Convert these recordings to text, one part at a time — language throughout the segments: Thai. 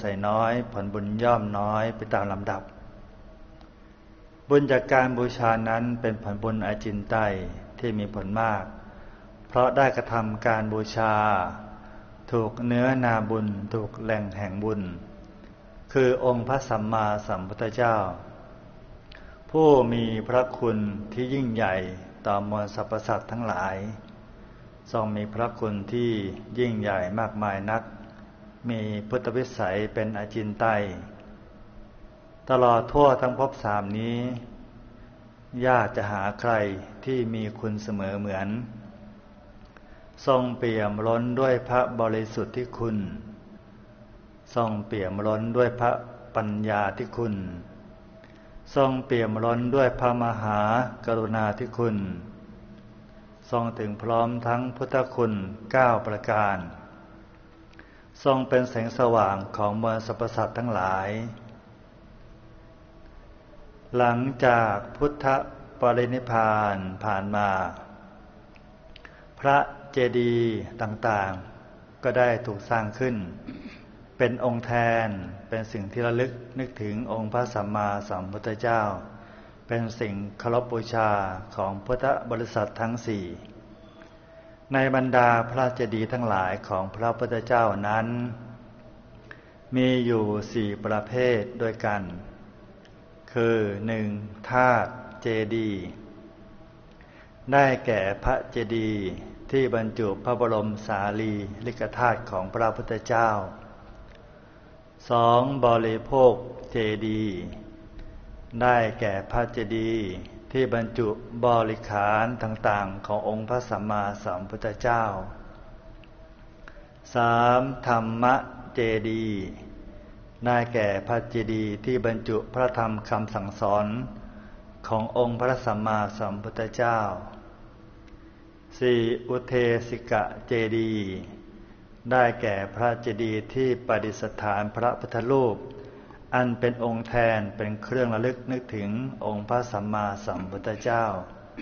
ส่น้อยผลบุญย่อมน้อยไปตามลำดับบุญจากการบูชานั้นเป็นผลบุญอาจินไตยที่มีผลมากเพราะได้กระทำการบูชาถูกเนื้อนาบุญถูกแหล่งแห่งบุญคือองค์พระสัมมาสัมพุทธเจ้าผู้มีพระคุณที่ยิ่งใหญ่ต่อมวลสรรพสัตว์ทั้งหลายทรงมีพระคุณที่ยิ่งใหญ่มากมายนักมีพุทธวิสัยเป็นอาจินไตยตลอดทั่วทั้งภพสามนี้ยากจะหาใครที่มีคุณเสมอเหมือนทรงเปี่ยมล้นด้วยพระบริสุทธิคุณทรงเปี่ยมล้นด้วยพระปัญญาธิคุณทรงเปี่ยมล้นด้วยพระมหากรุณาธิคุณทรงถึงพร้อมทั้งพุทธคุณ9ประการทรงเป็นแสงสว่างของมวลสรรพสัตว์ทั้งหลายหลังจากพุทธปรินิพพานผ่านมาพระเจดีย์ต่างๆก็ได้ถูกสร้างขึ้นเป็นองค์แทนเป็นสิ่งที่ระลึกนึกถึงองค์พระสัมมาสัมพุทธเจ้าเป็นสิ่งเคารพบูชาของพุทธบริษัททั้งสี่ในบรรดาพระเจดีย์ทั้งหลายของพระพุทธเจ้านั้นมีอยู่4ประเภทด้วยกันคือ 1. ธาตุเจดีย์ได้แก่พระเจดีย์ที่บรรจุพระบรมสารีริกธาตุของพระพุทธเจ้า 2. บริโภคเจดีย์ได้แก่พระเจดีย์ที่บรรจุบริขารต่างๆขององค์พระสัมมาสัมพุทธเจ้า 3. ธรรมเจดีย์ได้แก่พระเจดีย์ที่บรรจุพระธรรมคำสั่งสอนขององค์พระสัมมาสัมพุทธเจ้า 4. อุเทสิกเจดีย์ได้แก่พระเจดีย์ที่ประดิษฐานพระพุทธรูปอันเป็นองค์แทนเป็นเครื่องระลึกนึกถึงองค์พระสัมมาสัมพุทธเจ้า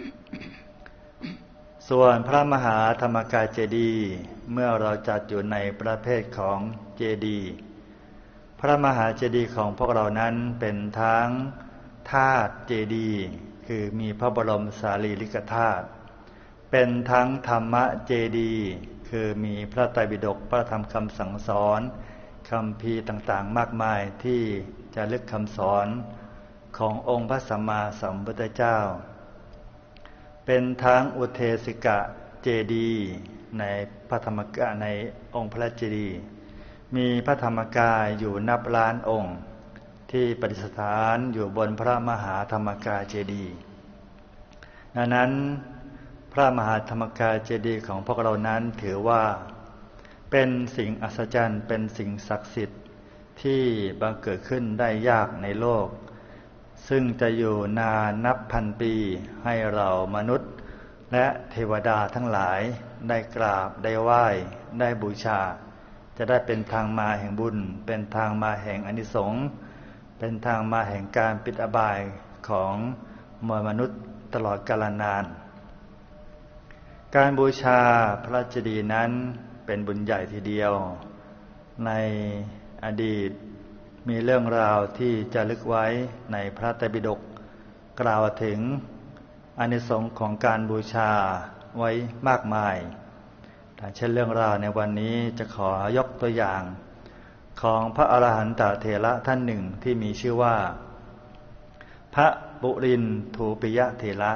ส่วนพระมหาธรรมกายเจดีย์เมื่อเราจัดอยู่ในประเภทของเจดีย์พระมหาเจดีย์ของพวกเรานั้นเป็นทั้งธาตุเจดีย์คือมีพระบรมสารีริกธาตุเป็นทั้งธรรมเจดีย์คือมีพระไตรปิฎกพระธรรมคำสั่งสอนคำพีต่างๆมากมายที่จะลึกคำสอนขององค์พระสัมมาสัมพุทธเจ้าเป็นทั้งอุเทสิกเจดีย์ในพระธรรมกายในองค์พระเจดีย์มีพระธรรมกายอยู่นับล้านองค์ที่ประดิษฐานอยู่บนพระมหาธรรมกายเจดีย์ดังนั้นพระมหาธรรมกายเจดีย์ของพวกเรานั้นถือว่าเป็นสิ่งอัศจรรย์เป็นสิ่งศักดิ์สิทธิ์ที่บังเกิดขึ้นได้ยากในโลกซึ่งจะอยู่นานนับพันปีให้เรามนุษย์และเทวดาทั้งหลายได้กราบได้ไหว้ได้บูชาจะได้เป็นทางมาแห่งบุญเป็นทางมาแห่งอานิสงส์เป็นทางมาแห่งการปิดอบายของมนุษย์ตลอดกาลนานการบูชาพระเจดีย์นั้นเป็นบุญใหญ่ทีเดียวในอดีตมีเรื่องราวที่จะลึกไว้ในพระไตรปิฎกกล่าวถึงอานิสงส์ของการบูชาไว้มากมายเช่นเรื่องราวในวันนี้จะขอยกตัวอย่างของพระอรหันตเถระท่านหนึ่งที่มีชื่อว่าพระปุรินทูปิยเถระ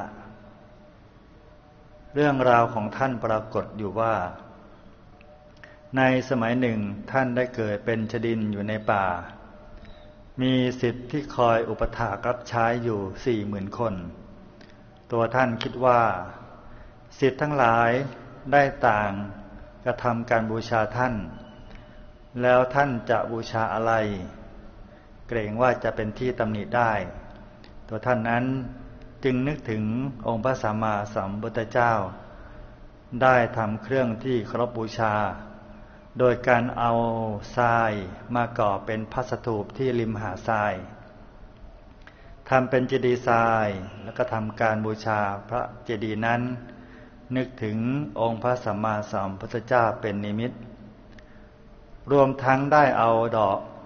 เรื่องราวของท่านปรากฏอยู่ว่าในสมัยหนึ่งท่านได้เกิดเป็นชดินอยู่ในป่ามีศิษย์ที่คอยอุปถากรับใช้อยู่ 40,000 คนตัวท่านคิดว่าศิษย์ทั้งหลายได้ต่างกระทำการบูชาท่านแล้วท่านจะบูชาอะไรเกรงว่าจะเป็นที่ตำหนิได้ตัวท่านนั้นจึงนึกถึงองค์พระสัมมาสัมพุทธเจ้าได้ทำเครื่องที่เคารพบูชาโดยการเอาทรายมาก่อเป็นพระสถูปที่ริมหาดทรายทำเป็นเจดีย์ทรายแล้วก็ทำการบูชาพระเจดีย์นั้นนึกถึงองค์พระสัมมาสัมพุทธเจ้าเป็นนิมิตรวมทั้งได้เอาดอก